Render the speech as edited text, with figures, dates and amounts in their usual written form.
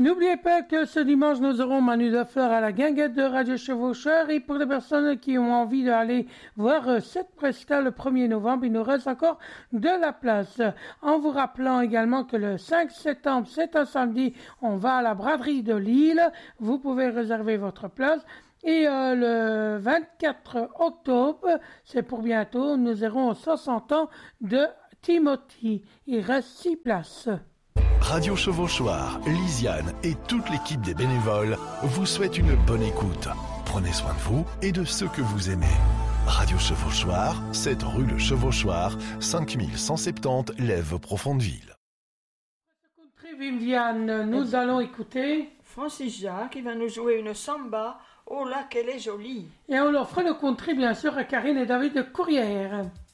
N'oubliez pas que ce dimanche, nous aurons Manu Defleur à la guinguette de Radio Chevaucheur. Et pour les personnes qui ont envie d'aller voir cette presta le 1er novembre, il nous reste encore de la place. En vous rappelant également que le 5 septembre, c'est un samedi, on va à la braderie de Lille. Vous pouvez réserver votre place. Et le 24 octobre, c'est pour bientôt, nous aurons aux 60 ans de Timothy. Il reste 6 places. Radio Chevauchoir, Lisiane et toute l'équipe des bénévoles vous souhaitent une bonne écoute. Prenez soin de vous et de ceux que vous aimez. Radio Chevauchoir, 7 rue Le Chevauchoir, 5170 Lèves-Profondeville. Viviane, nous allons écouter Francis Jacques qui va nous jouer une samba. Oh là, qu'elle est jolie! Et on leur fera le country bien sûr à Karine et David de Courrières.